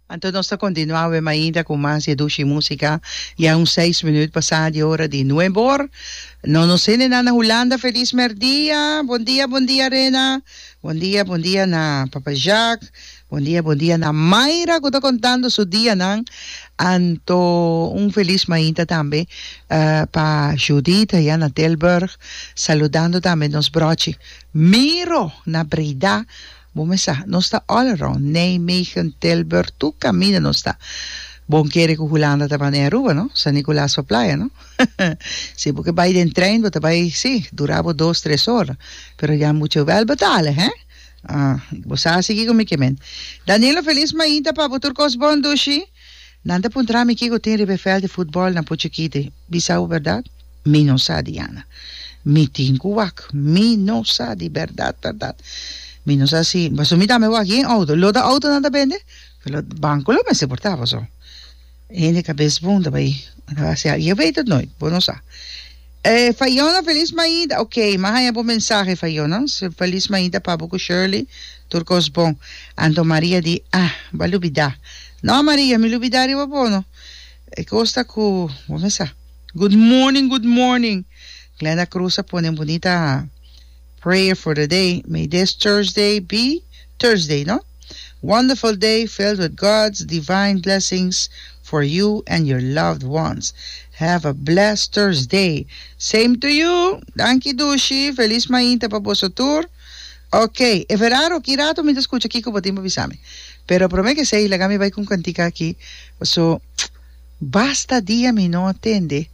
Então, nós continuamos ainda com mais Edushi Música. E há uns 6 minutos passados de hora de novembro. Não nos sene na Holanda. Feliz merdia. Bom dia, Rena. Bom dia na Papa Jacques. Bom dia na Mayra, que está contando seu dia, não? Anto, feliz mainta também para Judith e na Telberg. Saludando também nos broches. Miro na Breda. Vamos sa, não está all around. Nijmegen, Tilburg, tu camina não está. Bom querer que o Holanda tá na rua, não? San Nicolás para praia, não? Sim, porque vai de trem, você vai, sim, durava 2-3 horas. Pero já muito wel betalen, hè? Você seguir comigo, men. Danilo, feliz mainta para o turcos bom dushi. Nanda puntra mi kiko tem rebefel de futebol na Puchikite. Bisau, verdade? Mi não sabe, Diana. Mi tinguak. Mi não sabe, verdade. Mi no sé si, pues mira, me voy aquí en auto. Lo da auto nada vende, pero banco lo me se portava so. En de cabeça bunda vai. Eu weet het nooit, bueno sa. Fayona, feliz maída. Ok, mas hay un mensaje, Fayona. Feliz maída para Buco Shirley. Turcos bon. Ando Maria di, balubida. No, Maria, mi lubidari va bono. Costa ku, vamos sa. Good morning. Glenda Cruz pone bonita prayer for the day. May this Thursday be Thursday, no? Wonderful day filled with God's divine blessings for you and your loved ones. Have a blessed Thursday. Same to you. Danke, Dushi. Feliz mainta pa vosso tour. Ok. É verano, kirato mi escucha Kiko Botimbo Bisame. Pero promete que sei, lagami vai com cantica aqui. So, basta dia mi no attende.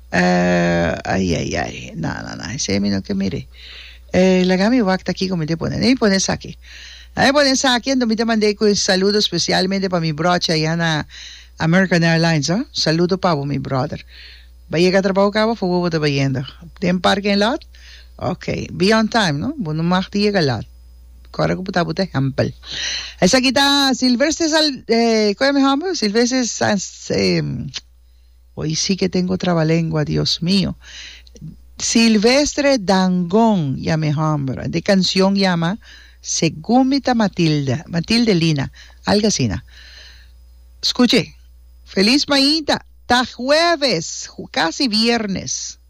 Ay. No. Ese mi no que mire. Lagami wakta aquí como te ponen. Ahí pones aquí. Donde te mandé un saludo especialmente para mi brocha allá en American Airlines, ¿eh? Saludo para mi brother. Va a llegar a trabajo cabo, fue te vayendo. ¿Tienen parking lot? Ok. Be on time, ¿no? Bueno, más te llega lot. Corre que puta ejemplo. Esa aquí está Silvestre ¿cuál me llama? Silvestre hoy sí que tengo trabalengua, Dios mío. Silvestre Dangón, ya me llama. De canción llama Segúmita Matilde Lina, algo así. Escuche, feliz mañana, ta jueves, casi viernes.